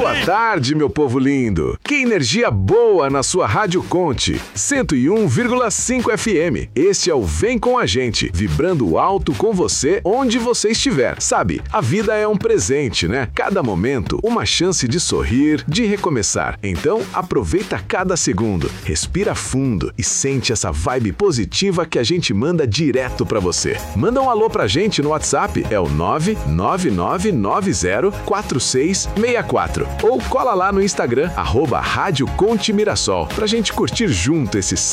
Boa tarde, meu povo lindo. Que energia boa na sua Rádio Conte 101,5 FM. Este é o Vem com a gente, vibrando alto com você onde você estiver. Sabe, a vida é um presente, né? Cada momento, uma chance de sorrir, de recomeçar. Então, aproveita cada segundo, respira fundo e sente essa vibe positiva que a gente manda direto pra você. Manda um alô pra gente no WhatsApp, é o 999904664. Ou cola lá no Instagram, @Rádio Conte Mirassol, pra gente curtir junto esse